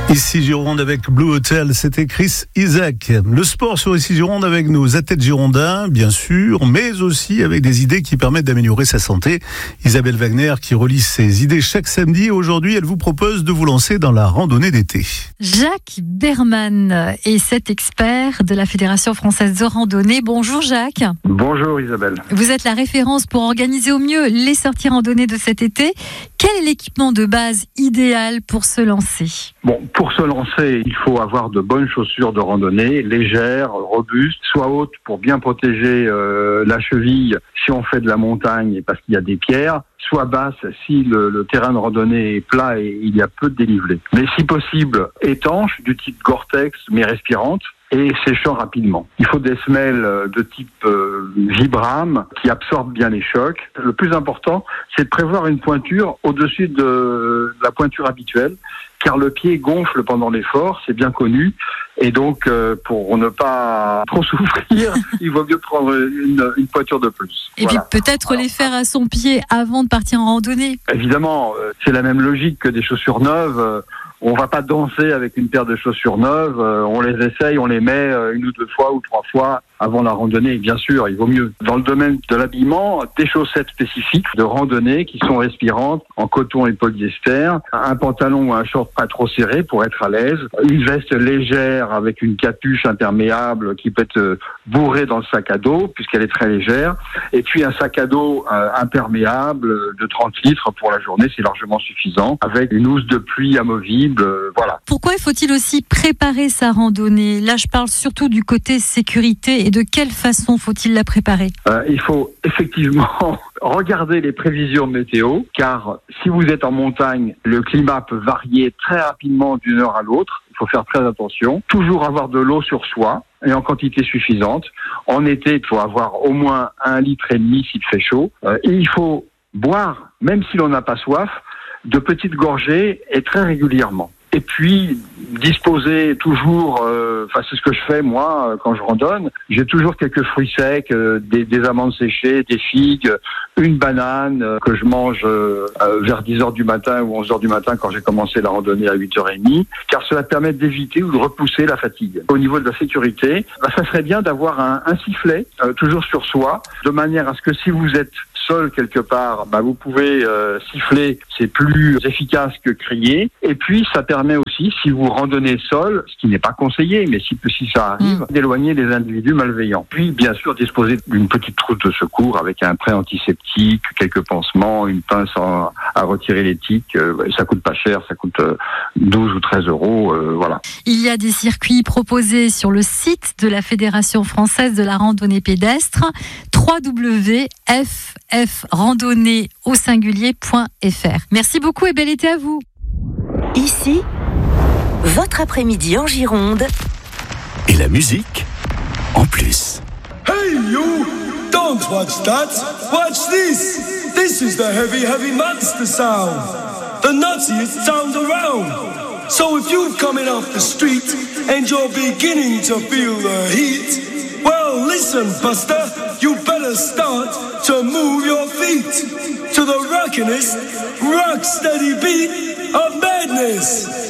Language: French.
Ici Gironde avec Blue Hotel, c'était Chris Isaak. Le sport sur Ici Gironde avec nos athlètes girondins, bien sûr, mais aussi avec des idées qui permettent d'améliorer sa santé. Isabelle Wagner qui relie ses idées chaque samedi. Aujourd'hui, elle vous propose de vous lancer dans la randonnée d'été. Jacques Berman est cet expert de la Fédération française de randonnée. Bonjour Jacques. Bonjour Isabelle. Vous êtes la référence pour organiser au mieux les sorties randonnées de cet été. Quel est l'équipement de base idéal pour se lancer ? Bon, pour se lancer, il faut avoir de bonnes chaussures de randonnée, légères, robustes, soit hautes pour bien protéger la cheville si on fait de la montagne et parce qu'il y a des pierres, soit basses si le terrain de randonnée est plat et il y a peu de dénivelé. Mais si possible, étanches, du type Gore-Tex, mais respirantes, et séchant rapidement. Il faut des semelles de type Vibram qui absorbent bien les chocs. Le plus important, c'est de prévoir une pointure au-dessus de la pointure habituelle, car le pied gonfle pendant l'effort, c'est bien connu. Et donc, pour ne pas trop souffrir, il vaut mieux prendre une pointure de plus. Et voilà. Puis peut-être les faire à son pied avant de partir en randonnée. Évidemment, c'est la même logique que des chaussures neuves. On va pas danser avec une paire de chaussures neuves, on les essaye, on les met une ou deux fois ou trois fois avant la randonnée, bien sûr, il vaut mieux. Dans le domaine de l'habillement, des chaussettes spécifiques de randonnée qui sont respirantes, en coton et polyester, un pantalon ou un short pas trop serré pour être à l'aise, une veste légère avec une capuche imperméable qui peut être bourrée dans le sac à dos, puisqu'elle est très légère, et puis un sac à dos imperméable de 30 litres pour la journée, c'est largement suffisant, avec une housse de pluie amovible, voilà. Pourquoi faut-il aussi préparer sa randonnée ? Là, je parle surtout du côté sécurité. Et de quelle façon faut-il la préparer ? Il faut effectivement regarder les prévisions météo, car si vous êtes en montagne, le climat peut varier très rapidement d'une heure à l'autre. Il faut faire très attention. Toujours avoir de l'eau sur soi et en quantité suffisante. En été, il faut avoir au moins 1,5 litre s'il fait chaud. Et il faut boire, même si l'on n'a pas soif, de petites gorgées et très régulièrement. Et puis, disposer toujours, c'est ce que je fais moi quand je randonne, j'ai toujours quelques fruits secs, des amandes séchées, des figues, une banane que je mange vers 10h du matin ou 11h du matin quand j'ai commencé la randonnée à 8h30, car cela permet d'éviter ou de repousser la fatigue. Au niveau de la sécurité, ça serait bien d'avoir un sifflet toujours sur soi, de manière à ce que si vous êtes seul quelque part, vous pouvez siffler, c'est plus efficace que crier. Et puis ça permet aussi, si vous randonnez seul, ce qui n'est pas conseillé, mais si ça arrive, d'éloigner les individus malveillants. Puis bien sûr disposer d'une petite trousse de secours avec un trait antiseptique, quelques pansements, une pince à retirer les tiques. Ça coûte pas cher, ça coûte 12 ou 13 euros, voilà. Il y a des circuits proposés sur le site de la Fédération française de la randonnée pédestre, www.ffrandonnée.fr. Merci beaucoup et bel été à vous. Ici, votre après-midi en Gironde. Et la musique en plus. Hey you! Don't watch that! Watch this! This is the heavy, heavy monster sound! The nuttiest sound around! So if you're coming off the street and you're beginning to feel the heat, well listen buster, you better start to move your feet to the rockin'est, rock steady beat of madness!